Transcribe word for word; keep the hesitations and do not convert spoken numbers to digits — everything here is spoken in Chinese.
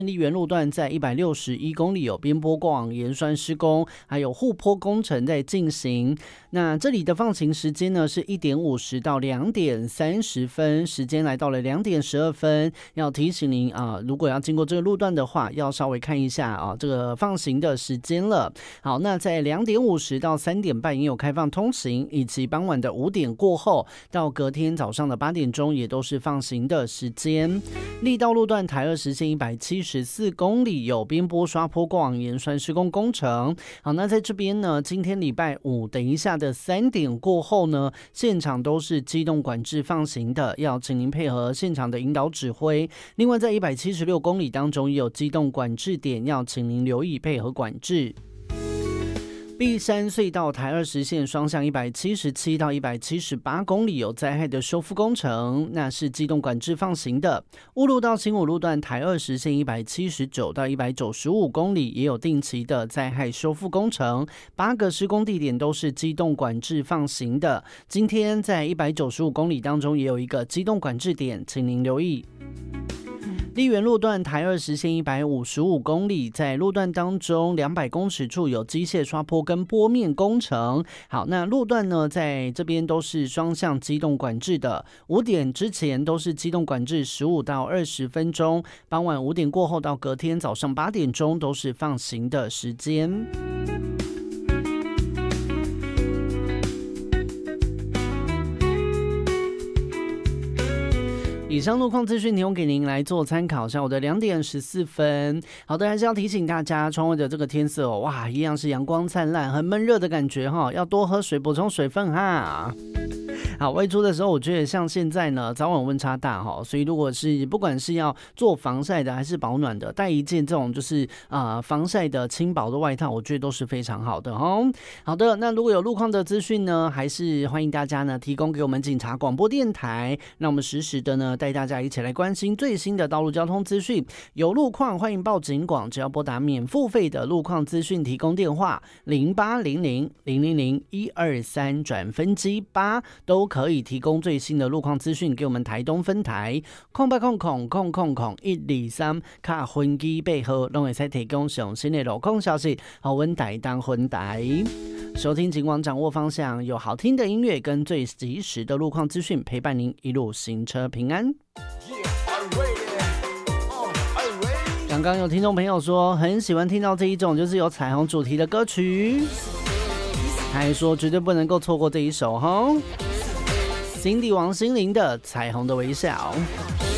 丽园路段在一百六十一公里有边坡过往盐酸施工，还有护坡工程在进行。那这里的放行时间呢是一点五十到两点三十分，时间来到了两点十二分。要提醒您啊、呃，如果要经过这个路段的话，要稍微看一下啊这个放行的时间了。好，那在两点五十到三点半也有开放通行，以及傍晚的五点过后到隔天早上的八点钟也都是放行的时间。力道路段台二实线一百七十四公里有边坡刷坡过往盐酸施工工程。好，那在这边呢，今天礼拜五等一下的三点过后呢，现场都是机动管制放行的，要请您配合现场的引导指挥。另外在一百七十六公里当中也有机动管制点，要请您留意配合管制。碧山隧道台二实线双向一百七十七到一百七十八公里有灾害的修复工程，那是机动管制放行的。乌路到新武路段台二实线一百七十九到一百九十五公里也有定期的灾害修复工程，八个施工地点都是机动管制放行的。今天在一百九十五公里当中也有一个机动管制点，请您留意。丽园路段台二实线一百五十五公里，在路段当中两百公尺处有机械刷坡跟坡面工程。好，那路段呢，在这边都是双向机动管制的，五点之前都是机动管制十五到二十分钟，傍晚五点过后到隔天早上八点钟都是放行的时间。以上路况资讯提供给您来做参考。下午的两点十四分，好的，还是要提醒大家，窗外的这个天色、哦、哇，一样是阳光灿烂，很闷热的感觉哈、哦，要多喝水补充水分哈。好，外出的时候，我觉得像现在呢，早晚温差大哈，所以如果是不管是要做防晒的还是保暖的，带一件这种就是啊、呃、防晒的轻薄的外套，我觉得都是非常好的哈。好的，那如果有路况的资讯呢，还是欢迎大家呢提供给我们警察广播电台，那我们实时的呢带大家一起来关心最新的道路交通资讯。有路况欢迎报警广，只要拨打免付费的路况资讯提供电话零八零零零零零一二三转分机八，都可以提供最新的路况资讯给我们台东分台空八空空空空空一二三卡分机背后都会提供上新的路况消息，好，温台当分台收听警广，掌握方向，有好听的音乐跟最及时的路况资讯，陪伴您一路行车平安。刚刚有听众朋友说很喜欢听到这一种就是有彩虹主题的歌曲，还说绝对不能够错过这一首哈，Cindy 王心凌的《彩虹的微笑》。